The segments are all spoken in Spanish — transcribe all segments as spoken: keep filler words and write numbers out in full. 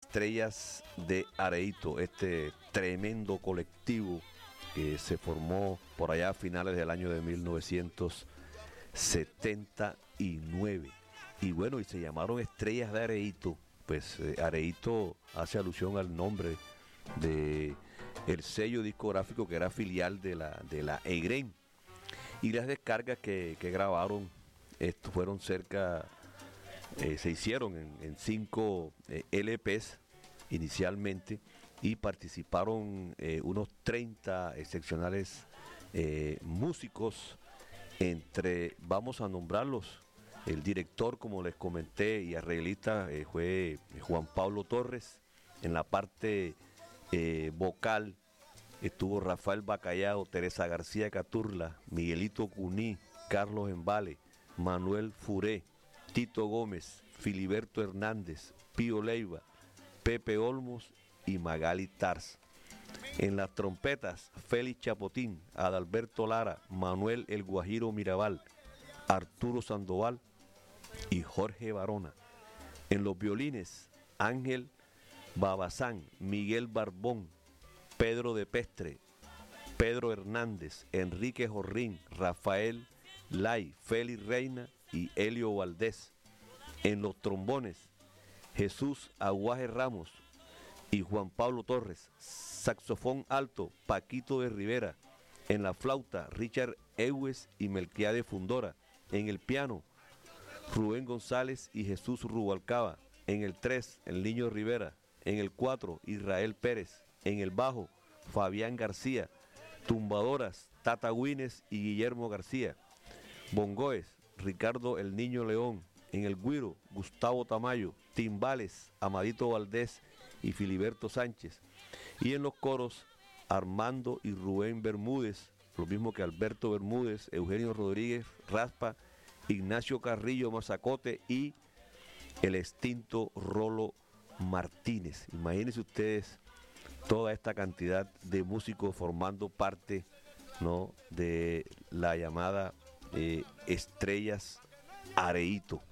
Estrellas de Areito, este tremendo colectivo que se formó por allá a finales del año de mil novecientos setenta y nueve. Y bueno, y se llamaron Estrellas de Areito, pues eh, Areito hace alusión al nombre de el sello discográfico que era filial de la, de la EGREN. Y las descargas que, que grabaron, esto fueron cerca, eh, se hicieron en, en cinco eh, L Pes inicialmente, y participaron eh, unos treinta excepcionales eh, músicos, entre, vamos a nombrarlos, el director, como les comenté, y arreglista eh, fue Juan Pablo Torres. En la parte eh, vocal estuvo Rafael Bacallao, Teresa García Caturla, Miguelito Cuní, Carlos Embale, Manuel Furé, Tito Gómez, Filiberto Hernández, Pío Leiva, Pepe Olmos y Magali Tarz. En las trompetas, Félix Chapotín, Adalberto Lara, Manuel El Guajiro Mirabal, Arturo Sandoval y Jorge Barona. En los violines, Ángel Babazán, Miguel Barbón, Pedro de Pestre, Pedro Hernández, Enrique Jorrín, Rafael Lai, Félix Reina y Helio Valdés. En los trombones, Jesús Aguaje Ramos y Juan Pablo Torres. Saxofón alto, Paquito de Rivera. En la flauta, Richard Ewes y Melquiade Fundora. En el piano, Rubén González y Jesús Rubalcaba. En el tres, el Niño Rivera. En el cuatro, Israel Pérez. En el bajo, Fabián García. Tumbadoras, Tata Guines y Guillermo García. Bongoes, Ricardo El Niño León. En el güiro, Gustavo Tamayo. Timbales, Amadito Valdés y Filiberto Sánchez. Y en los coros, Armando y Rubén Bermúdez, lo mismo que Alberto Bermúdez, Eugenio Rodríguez Raspa, Ignacio Carrillo Mazacote y el extinto Rolo Martínez. Imagínense ustedes toda esta cantidad de músicos formando parte, ¿no?, de la llamada eh, Estrellas Areito.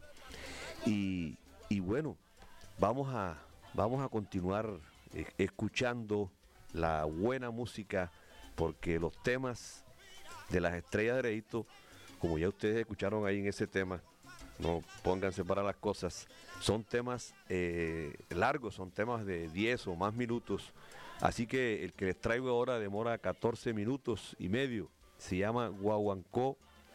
Y, y bueno, vamos a, vamos a continuar eh, escuchando la buena música, porque los temas de las Estrellas de Areito, como ya ustedes escucharon ahí en ese tema, no pónganse para las cosas, son temas eh, largos, son temas de diez o más minutos, así que el que les traigo ahora demora catorce minutos y medio, se llama Guaguancó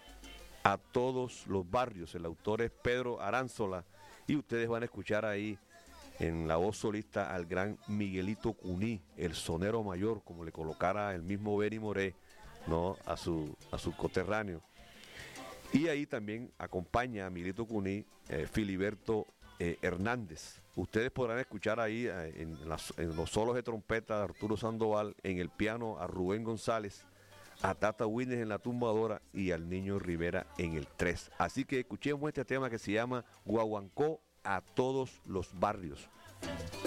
a todos los barrios, el autor es Pedro Aránzola, y ustedes van a escuchar ahí en la voz solista al gran Miguelito Cuní, el sonero mayor, como le colocara el mismo Benny Moré, ¿no?, a su, a su coterráneo. Y ahí también acompaña a Miguelito Cuní eh, Filiberto eh, Hernández. Ustedes podrán escuchar ahí eh, en, las, en los solos de trompeta de Arturo Sandoval, en el piano a Rubén González, a Tata Wines en la tumbadora y al Niño Rivera en el tres. Así que escuchemos este tema que se llama Guaguancó a todos los barrios.